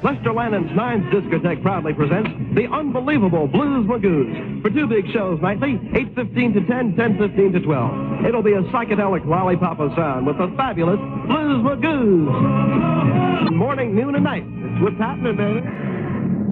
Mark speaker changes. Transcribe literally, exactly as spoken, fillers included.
Speaker 1: Lester Lannon's Nines Discotheque proudly presents the unbelievable Blues Magoos for two big shows nightly, eight fifteen to ten, ten fifteen to twelve. It'll be a psychedelic lollipop of sound with the fabulous Blues Magoos. Morning, noon, and night. It's what's happening, baby.